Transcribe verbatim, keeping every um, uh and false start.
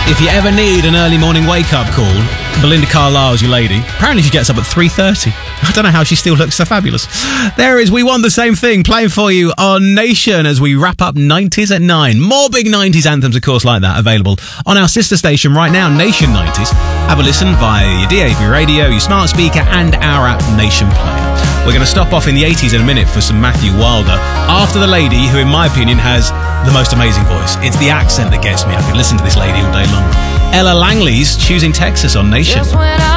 If you ever need an early morning wake-up call, Belinda Carlisle's your lady. Apparently she gets up at three thirty. I don't know how she still looks so fabulous. There is We Want the Same Thing playing for you on Nation as we wrap up nineties at nine. More big nineties anthems, of course, like that available on our sister station right now, Nation nineties. Have a listen via your D A B radio, your smart speaker and our app Nation Player. We're going to stop off in the eighties in a minute for some Matthew Wilder after the lady who, in my opinion, has the most amazing voice. It's the accent that gets me. I could listen to this lady all day long. Ella Langley's Choosing Texas on Nation.